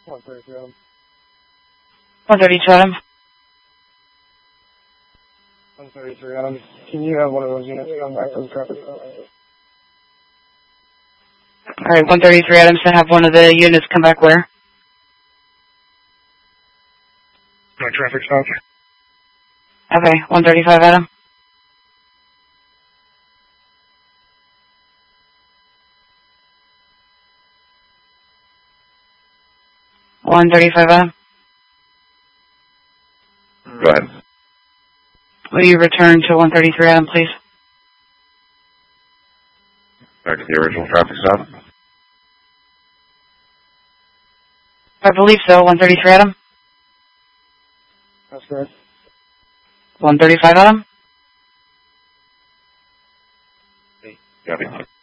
133 Adam. 132 Adam. 133 Adam. Can you have one of those units come back to the traffic stop? Alright, 133 Adams to have one of the units come back where? My traffic stop. Okay, 135 Adam. 135 Adam. Go ahead. Will you return to 133 Adam, please? Back to the original traffic stop. I believe so. 133 Adam. That's correct. 135 Adam. Copy.